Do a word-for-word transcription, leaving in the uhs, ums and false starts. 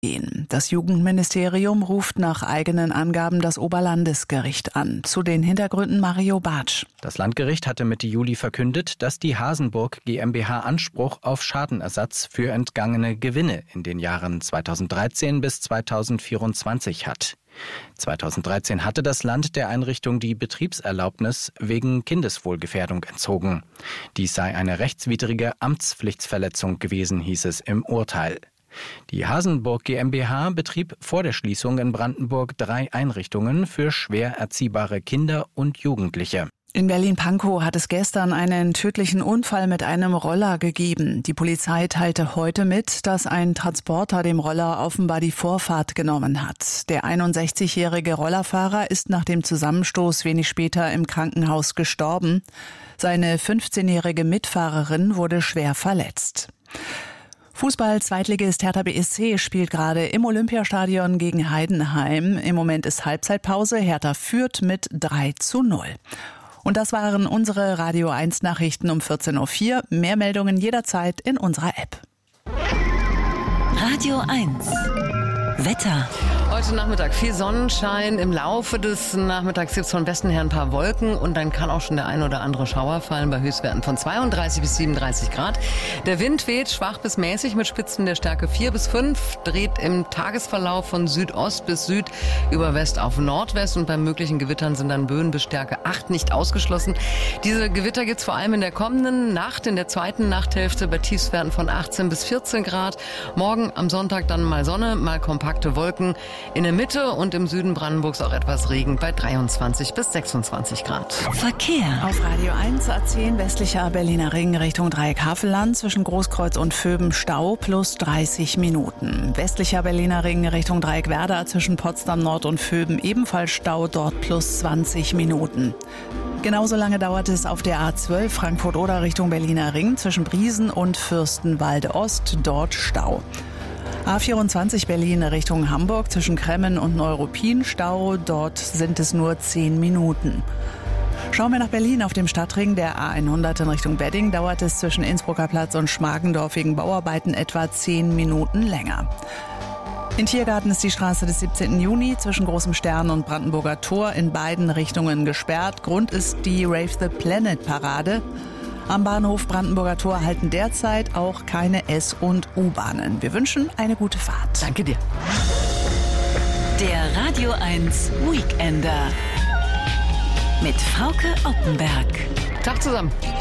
Das Jugendministerium ruft nach eigenen Angaben das Oberlandesgericht an. Zu den Hintergründen Mario Bartsch. Das Landgericht hatte Mitte Juli verkündet, dass die Hasenburg GmbH Anspruch auf Schadenersatz für entgangene Gewinne in den Jahren zweitausenddreizehn bis zweitausendvierundzwanzig hat. zweitausenddreizehn hatte das Land der Einrichtung die Betriebserlaubnis wegen Kindeswohlgefährdung entzogen. Dies sei eine rechtswidrige Amtspflichtsverletzung gewesen, hieß es im Urteil. Die Hasenburg GmbH betrieb vor der Schließung in Brandenburg drei Einrichtungen für schwer erziehbare Kinder und Jugendliche. In Berlin-Pankow hat es gestern einen tödlichen Unfall mit einem Roller gegeben. Die Polizei teilte heute mit, dass ein Transporter dem Roller offenbar die Vorfahrt genommen hat. Der einundsechzigjährige Rollerfahrer ist nach dem Zusammenstoß wenig später im Krankenhaus gestorben. Seine fünfzehnjährige Mitfahrerin wurde schwer verletzt. Fußball-Zweitligist Hertha B S C spielt gerade im Olympiastadion gegen Heidenheim. Im Moment ist Halbzeitpause. Hertha führt mit drei zu null. Und das waren unsere Radio eins Nachrichten um vierzehn Uhr vier. Mehr Meldungen jederzeit in unserer App. Radio eins. Wetter. Heute Nachmittag viel Sonnenschein. Im Laufe des Nachmittags gibt es von Westen her ein paar Wolken und dann kann auch schon der ein oder andere Schauer fallen bei Höchstwerten von zweiunddreißig bis siebenunddreißig Grad. Der Wind weht schwach bis mäßig mit Spitzen der Stärke vier bis fünf, dreht im Tagesverlauf von Südost bis Süd über West auf Nordwest und bei möglichen Gewittern sind dann Böen bis Stärke acht nicht ausgeschlossen. Diese Gewitter gibt es vor allem in der kommenden Nacht, in der zweiten Nachthälfte bei Tiefstwerten von achtzehn bis vierzehn Grad. Morgen am Sonntag dann mal Sonne, mal kompakte Wolken. In der Mitte und im Süden Brandenburgs auch etwas Regen bei dreiundzwanzig bis sechsundzwanzig Grad. Verkehr. Auf Radio eins A zehn westlicher Berliner Ring Richtung Dreieck-Havelland zwischen Großkreuz und Vöben Stau plus dreißig Minuten. Westlicher Berliner Ring Richtung Dreieck-Werder zwischen Potsdam Nord und Vöben ebenfalls Stau, dort plus zwanzig Minuten. Genauso lange dauert es auf der A zwölf Frankfurt-Oder Richtung Berliner Ring zwischen Briesen und Fürstenwalde Ost, dort Stau. A vierundzwanzig Berlin Richtung Hamburg zwischen Kremmen und Neuruppin Stau, dort sind es nur zehn Minuten. Schauen wir nach Berlin auf dem Stadtring der A hundert in Richtung Wedding, dauert es zwischen Innsbrucker Platz und Schmargendorf wegen Bauarbeiten etwa zehn Minuten länger. In Tiergarten ist die Straße des siebzehnten Juni zwischen Großem Stern und Brandenburger Tor in beiden Richtungen gesperrt. Grund ist die Rave the Planet Parade. Am Bahnhof Brandenburger Tor halten derzeit auch keine S- und U-Bahnen. Wir wünschen eine gute Fahrt. Danke dir. Der Radio eins Weekender mit Frauke Oppenberg. Tag zusammen.